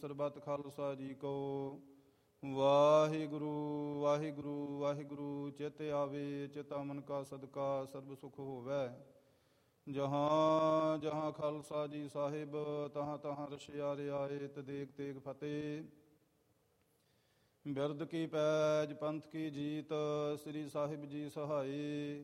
ਸਰਬਤ ਖਾਲਸਾ ਜੀ ਕੋ। ਵਾਹਿਗੁਰੂ ਵਾਹਿਗੁਰੂ ਵਾਹਿਗੁਰੂ। ਚਿਤ ਆਵੇ ਚਿਤ ਅਮਨ ਕਾ ਸਦਕਾ ਸਰਬ ਸੁਖ ਹੋਵੈ। ਜਹਾਂ ਜਹਾਂ ਖਾਲਸਾ ਜੀ ਸਾਹਿਬ ਤਹਾਂ ਤਹਾਂ ਰਸ਼ਿਆਰੇ ਆਏ। ਤਦੇਕ ਤੇਗ ਫਤਿਹ। ਬਿਰਦ ਕੀ ਪੈਜ ਪੰਥ ਕੀ ਜੀਤ। ਸ੍ਰੀ ਸਾਹਿਬ ਜੀ ਸਹਾਈ।